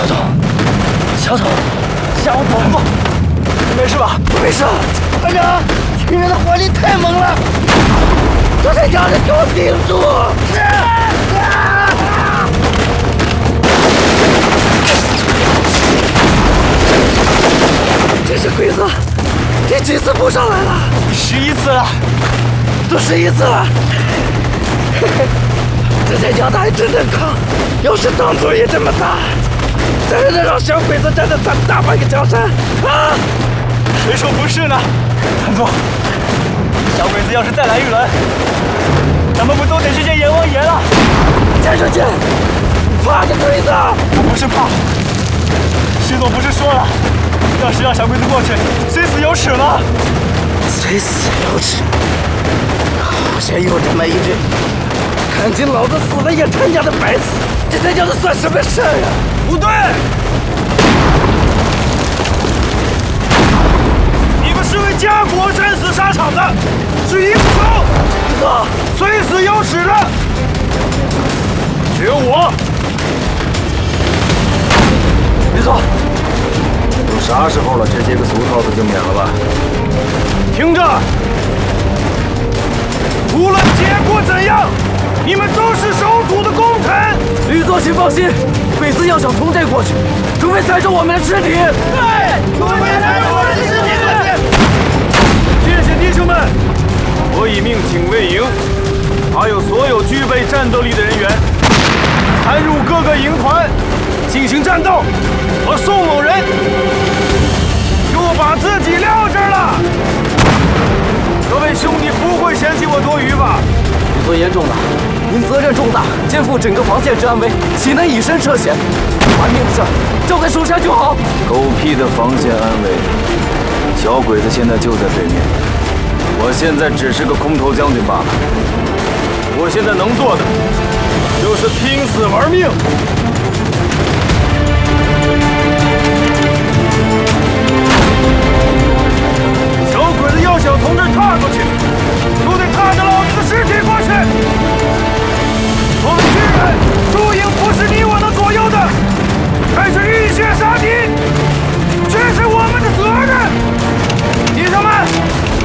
小丑，小丑，小丑，你没事吧？没事。团长，敌人的火力太猛了，都在家里给我顶住！这些鬼子第几次扑上来了？11次了，都11次了。这在家还真能扛，要是当初也这么大，再能让小鬼子站着咱大半个江山啊！谁说不是呢？团总，小鬼子要是再来一轮，咱们不都得去见阎王爷了？见就见，怕个鬼子！我不是怕，石总不是说了，要是让小鬼子过去，虽死有耻吗？虽死有耻，好像有这么一句。看见老子死了也他娘的白死，这他娘的算什么事儿啊？不对，你们是为家国战死沙场的，是英雄。李总，虽死有耻的只有我。李总，都啥时候了，这些个俗套的就免了吧？听着，无论结果怎样，你们都是守土的功臣。吕总，请放心，鬼子要想从这过去，除非踩着我们的尸体。对，除非踩着我们的尸体。谢谢弟兄们，我已命警卫营，还有所有具备战斗力的人员，参入各个营团进行战斗。和宋某人就把自己撂这儿了。各位兄弟不会嫌弃我多余吧？吕总严重了，您责任重大，肩负整个防线之安危，岂能以身涉险？玩命的事交给蜀山就好。狗屁的防线安危，小鬼子现在就在对面，我现在只是个空头将军罢了。我现在能做的就是拼死玩命。